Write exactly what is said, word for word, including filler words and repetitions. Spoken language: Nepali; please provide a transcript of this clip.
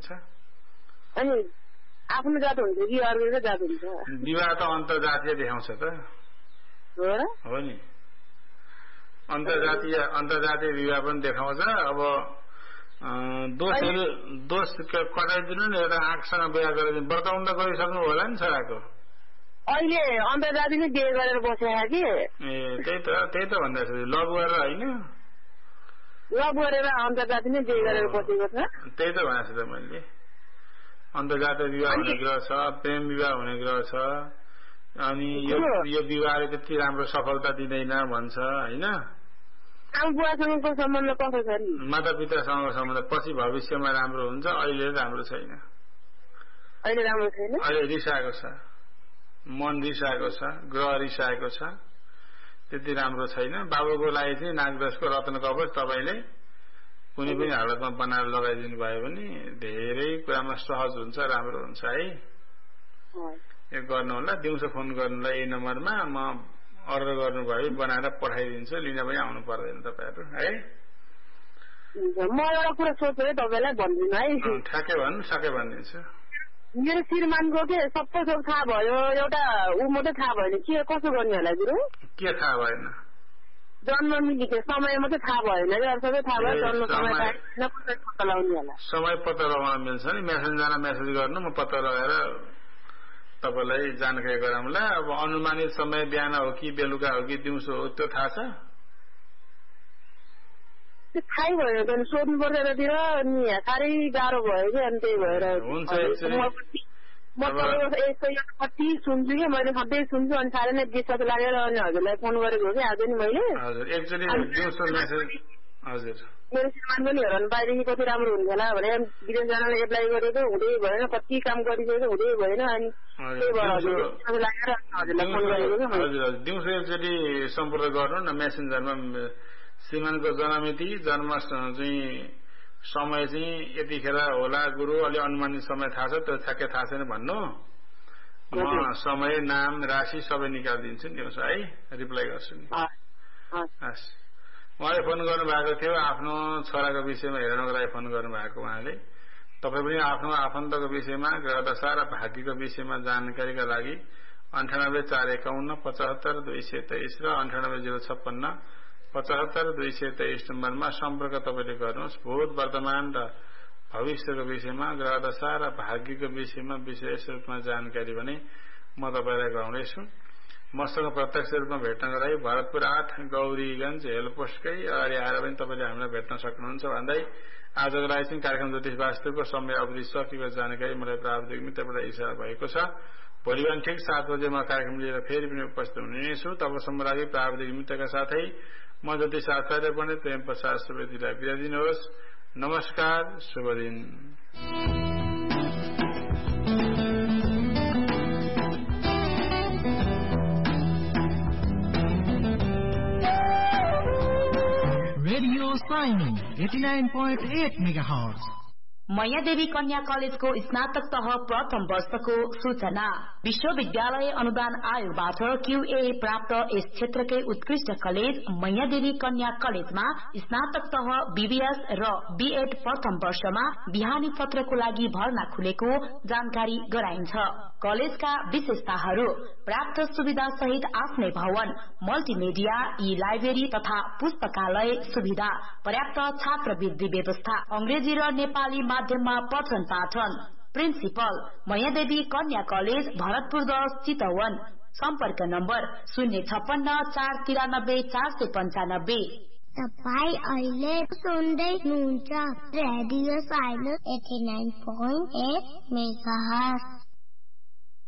हुन्छ अनि आफ्नो जात हुन्छ कि अर्को जात हुन्छ विवाह त अन्तर्जातीय देखाउँछ त हो नि अन्तर्जातीय अन्तर्जातीय विवाह पनि देखाउँछ अब दोषहरू दोष कटाइदिनु नि एउटा आँखसँग बिहा गरिदिनु व्रतबन्ध गरिसक्नु होला नि छोराको अहिले अन्तर्जातीय नै बिहे गरेर बसेको कि ए त्यही त त्यही त भन्दैछ लभ गरेर होइन लभ गरेर अन्तर्जातीय नै बिहे गरेर बसेको छ त्यही त भनेको छु त मैले अन्तर्जातीय विवाह हुने ग्रह छ प्रेम विवाह हुने ग्रह छ अनि यो यो विवाहले त्यति राम्रो सफलता दिँदैन भन्छ होइन बुवासँगको सम्बन्ध कसो छ नि माता पितासँगको सम्बन्ध पछि भविष्यमा राम्रो हुन्छ अहिले राम्रो छैन अहिले राम्रो छैन अहिले रिसाएको छ मन रिसाएको छ ग्रह रिसाएको छ त्यति राम्रो छैन बाबुको लागि चाहिँ नागदशको रत्न कवच तपाईले कुनै पनि हालतमा बनाएर लगाइदिनु भयो भने धेरै कुरामा सहज हुन्छ राम्रो हुन्छ है यो गर्नु होला दिउँसो फोन गर्नुलाई यही नम्बरमा म अर्डर गर्नुभयो बनाएर पठाइदिन्छु लिन पनि आउनु पर्दैन तपाईहरु है म एउटा कुरा सोचेँ तपाईलाई भन्दिनु है ठ्याक्कै भन्नु सके भनिदिन्छु मेरो श्रीमानको के सबै थोक थाहा भयो एउटा उ मात्रै थाहा भएन के कसो गर्ने होला गुरु के थाहा भएन जन्म मिलेको समय मात्रै थाहा भएन कि अरू सबै थाहा भयो जन्म समय पत्ता लगाउने होला समय पत्ता लगाउन मिल्छ नि मेसेन्जरमा मेसेज गर्नु म पत्ता लगाएर तपाईलाई जानकारी गराउँला अब अनुमानित समय बिहान हो कि बेलुका हो कि दिउँसो हो त्यो थाहा छ थाहै भयो भने सोध्नु पर्छ यतातिर नि साह्रै गाह्रो भयो कि अनि त्यही भएर हुन्छ म तपाईँको यस्तो कति सुन्छु कि मैले सधैँ सुन्छु अनि साह्रै नै विश्वास लागेर अनि हजुरलाई फोन गरेको हो कि आज नि मैले मेरो श्रीमान पनि हेर्नु पाएदेखि कति राम्रो हुन्छ होला भने विदेश जानलाई एप्लाई गरेको हुँदै भएन कति काम गरिसकेको हुँदै भएन अनि त्यही भएर लागेर हजुरलाई फोन गरेको कि हजुर दिउँसो एकचोटि सम्पर्क गर्नु न मेसेन्जरमा श्रीमानको जन्ममिति जन्म चाहिँ समय चाहिँ यतिखेर होला गुरु अलि अनुमानित समय थाहा छ त्यो ठ्याक्कै थाहा छैन भन्नु म समय नाम राशि सबै निकालिदिन्छु नि दिउँसो है रिप्लाई गर्छु नि हस् उहाँले फोन गर्नु भएको थियो आफ्नो छोराको विषयमा हेर्नको लागि फोन गर्नु भएको उहाँले तपाई पनि आफ्नो आफन्तको विषयमा ग्रहदशा र भाग्यको विषयमा जानकारीका लागि अन्ठानब्बे चार एकाउन्न पचहत्तर दुई सय तेइस र अन्ठानब्बे जिरो छप्पन्न पचहत्तर दुई सय तेइस नम्बरमा सम्पर्क तपाईले गर्नुहोस् भूत वर्तमान र भविष्यको विषयमा ग्रहदशा र भाग्यको विषयमा विशेष रूपमा जानकारी भने म तपाईलाई गराउँदैछु मसँग प्रत्यक्ष रूपमा भेट्नको लागि भरतपुर आठ गौरीगंज हेलपोस्टकै अगाडि आएर पनि तपाईले हामीलाई भेट्न सक्नुहुन्छ भन्दै आजको लागि चाहिँ कार्यक्रम ज्योतिष वास्तुको समय अवधि सकेको जानकारी मलाई प्राविधिक मित्रबाट इशारा भएको छ भोलि बिहान ठिक सात बजे म कार्यक्रम लिएर फेरि पनि उपस्थित हुनेछु तबसम्म लागि प्राविधिक मित्रका साथै म ज्योतिष आचार्य पनि प्रेम प्रसाद सुवेदीलाई बिदा दिनुहोस् नमस्कार शुभ दिन radio Saini eighty nine point at megahertz मयादेवी कन्या कलेजको स्नातक तह प्रथम वर्षको सूचना विश्वविद्यालय अनुदान आयोगबाट क्यूए प्राप्त यस क्षेत्रकै उत्कृष्ट कलेज मयादेवी कन्या कलेजमा स्नातक तह बीबीएस र बीएड प्रथम वर्षमा बिहानी सत्रको लागि भर्ना खुलेको जानकारी गराइन्छ कलेजका विशेषताहरू प्राप्त सुविधा सहित आफ्नै भवन मल्टिमिडिया ई लाइब्रेरी तथा पुस्तकालय सुविधा पर्याप्त छात्रवृत्ति व्यवस्था अंग्रेजी र नेपाली माध्यममा पठन पाठन प्रिन्सिपल मयादेवी कन्या कलेज भरतपुर दस चितवन सम्पर्क नम्बर शून्य छप्पन्न चार तिरानब्बे चार सय पञ्चानब्बे तपाई अहिले सुन्दै हुनुहुन्छ रेडियो साइनो eighty nine point at megahertz